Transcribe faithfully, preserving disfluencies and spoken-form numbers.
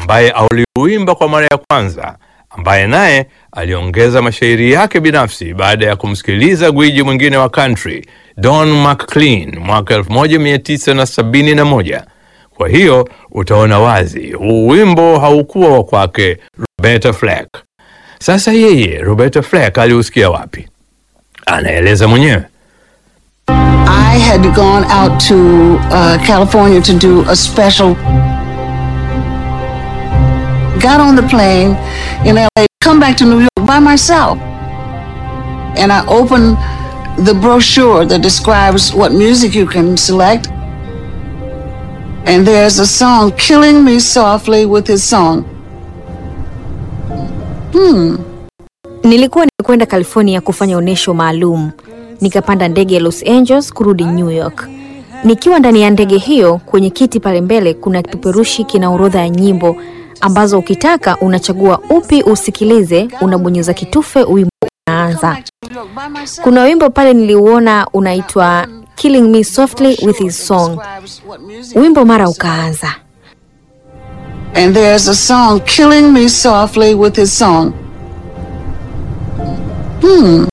ambaye aliuimba kwa mara ya kwanza, ambaye naye aliongeza mashairi yake binafsi baada ya kumsikiliza gwiji mwingine wa country, Don McLean, mwaka elfu moja mia tisa sabini na moja. Kwa hiyo utaona wazi huu wimbo haukuwa wa kwake Roberta Flack. Sasa yeye Roberta Flack aliusikia wapi? Anaeleza mwenyewe. I had gone out to uh, California to do a special. Got on the plane in L A, come back to New York by myself. And I opened the brochure that describes what music you can select. And there's a song, Killing Me Softly, with his song. Hmm. Nilikuwa nimekwenda California kufanya onesho maalum. Nikapanda ndege ya Los Angeles kurudi New York. Nikiwa ndani ya ndege hiyo, kwenye kiti pale mbele kuna kipeperushi kina orodha ya nyimbo ambazo ukitaka unachagua upi usikilize, unabonyeza kitufe, wimbo unaanza. Kuna wimbo pale niliuona unaitwa Killing Me Softly with his song. Wimbo mara ukaanza. And there's a song, Killing Me Softly with his song. Hmm.